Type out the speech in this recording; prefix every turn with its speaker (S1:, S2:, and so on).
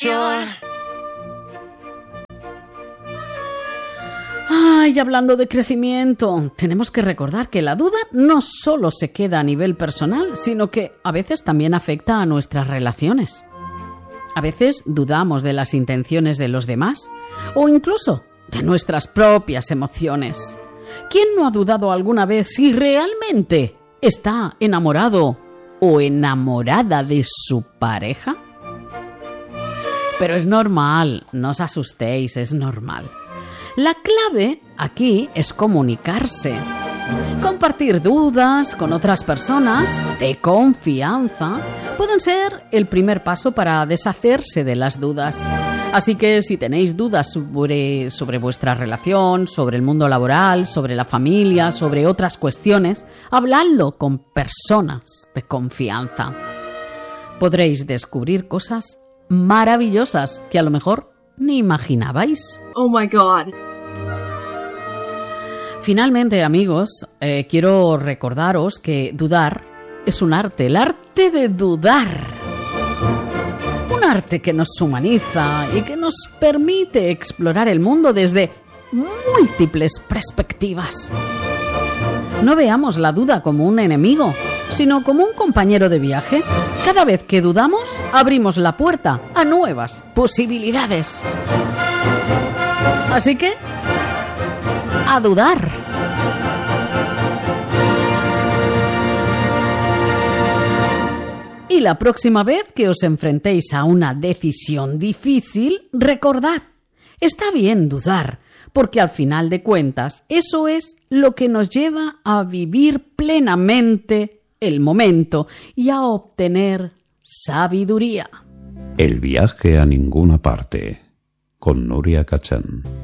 S1: Ay, hablando de crecimiento, tenemos que recordar que la duda no solo se queda a nivel personal, sino que a veces también afecta a nuestras relaciones. A veces dudamos de las intenciones de los demás o incluso de nuestras propias emociones. ¿Quién no ha dudado alguna vez si realmente está enamorado o enamorada de su pareja? Pero es normal, no os asustéis, es normal. La clave aquí es comunicarse, compartir dudas con otras personas de confianza. Pueden ser el primer paso para deshacerse de las dudas. Así que si tenéis dudas sobre vuestra relación, sobre el mundo laboral, sobre la familia, sobre otras cuestiones, habladlo con personas de confianza. Podréis descubrir cosas maravillosas que a lo mejor ni imaginabais.
S2: Oh my God.
S1: Finalmente, amigos, quiero recordaros que dudar es un arte, el arte de dudar. Un arte que nos humaniza y que nos permite explorar el mundo desde múltiples perspectivas. No veamos la duda como un enemigo, sino como un compañero de viaje. Cada vez que dudamos, abrimos la puerta a nuevas posibilidades. Así que, a dudar. Y la próxima vez que os enfrentéis a una decisión difícil, recordad, está bien dudar, porque al final de cuentas eso es lo que nos lleva a vivir plenamente el momento y a obtener sabiduría.
S3: El viaje a ninguna parte, con Núria Cachán.